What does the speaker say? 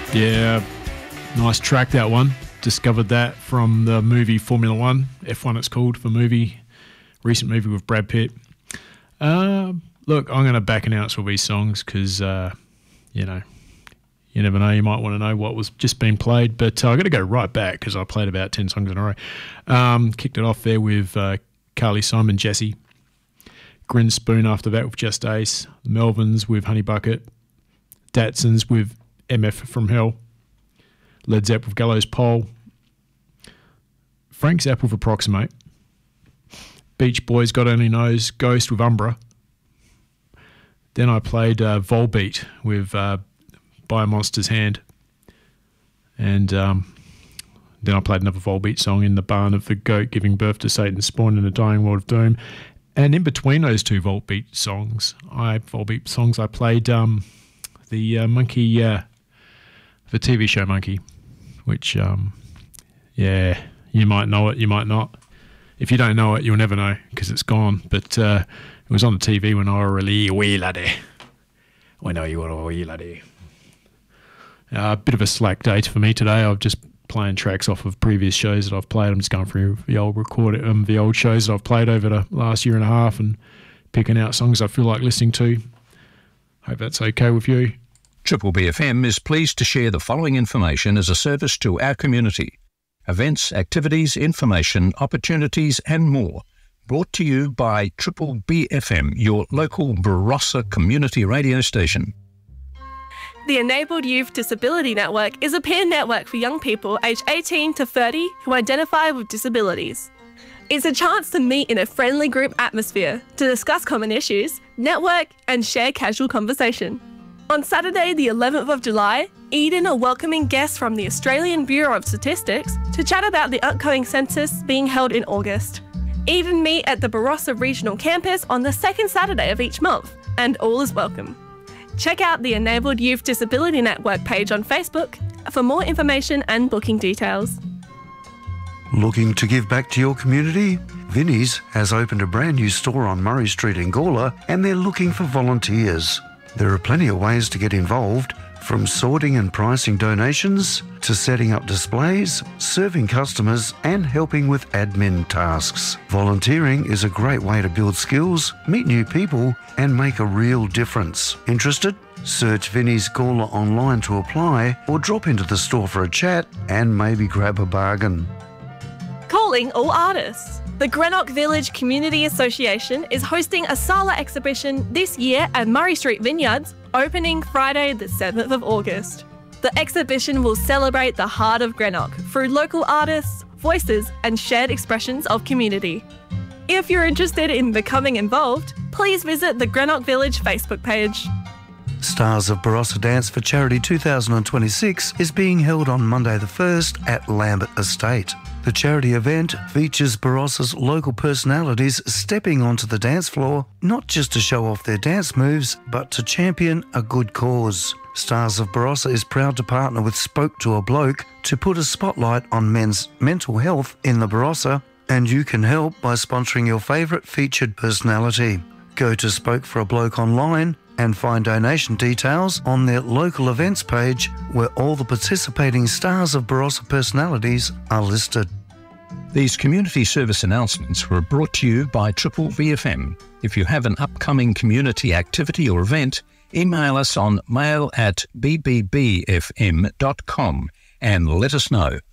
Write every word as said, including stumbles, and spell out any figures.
Yeah, nice track, that one. Discovered that from the movie Formula One, F one it's called, the movie, recent movie with Brad Pitt. Uh, look, I'm going to back announce all these songs because, uh, you know, you never know, you might want to know what was just being played. But uh, I've got to go right back because I played about ten songs in a row. Um, kicked it off there with uh, Carly Simon, Jessie. Grin Spoon after that with Just Ace. The Melvins with Honey Bucket. Datsuns with M F from Hell. Led Zepp with Gallows Pole. Frank Zappa with Approximate. Beach Boys, God Only Knows, Ghost with Umbra. Then I played uh, Volbeat with uh, By a Monster's Hand. And um, then I played another Volbeat song, In the Barn of the Goat, Giving Birth to Satan's Spawn in a Dying World of Doom. And in between those two Volbeat songs, I Volbeat songs, I played um, the uh, Monkey, uh, the T V show Monkey, which, um, yeah, you might know it, you might not. If you don't know it, you'll never know because it's gone. But uh, it was on the T V when I was really wee laddie. When I was a wee laddie. A bit of a slack day for me today. I've just playing tracks off of previous shows that I've played. I'm just going through the old record, um, the old shows that I've played over the last year and a half and picking out songs I feel like listening to. Hope that's okay with you. Triple B F M is pleased to share the following information as a service to our community. Events, activities, information, opportunities and more. Brought to you by Triple B F M, your local Barossa community radio station. The Enabled Youth Disability Network is a peer network for young people aged eighteen to thirty who identify with disabilities. It's a chance to meet in a friendly group atmosphere to discuss common issues, network and share casual conversation. On Saturday the eleventh of July, Eden are welcoming guests from the Australian Bureau of Statistics to chat about the upcoming census being held in August. Eden meet at the Barossa Regional Campus on the second Saturday of each month, and all is welcome. Check out the Enabled Youth Disability Network page on Facebook for more information and booking details. Looking to give back to your community? Vinnie's has opened a brand new store on Murray Street in Gawler and they're looking for volunteers. There are plenty of ways to get involved, from sorting and pricing donations to setting up displays, serving customers and helping with admin tasks. Volunteering is a great way to build skills, meet new people and make a real difference. Interested? Search Vinnie's Gawler online to apply or drop into the store for a chat and maybe grab a bargain. Calling all artists. The Greenock Village Community Association is hosting a Sala exhibition this year at Murray Street Vineyards, opening Friday the seventh of August. The exhibition will celebrate the heart of Greenock through local artists, voices and shared expressions of community. If you're interested in becoming involved, please visit the Greenock Village Facebook page. Stars of Barossa Dance for Charity two thousand twenty-six is being held on Monday the first at Lambert Estate. The charity event features Barossa's local personalities stepping onto the dance floor, not just to show off their dance moves, but to champion a good cause. Stars of Barossa is proud to partner with Spoke to a Bloke to put a spotlight on men's mental health in the Barossa, and you can help by sponsoring your favourite featured personality. Go to Spoke for a Bloke online and find donation details on their local events page where all the participating Stars of Barossa personalities are listed. These community service announcements were brought to you by Triple B F M. If you have an upcoming community activity or event, email us on mail at b b b f m dot com and let us know.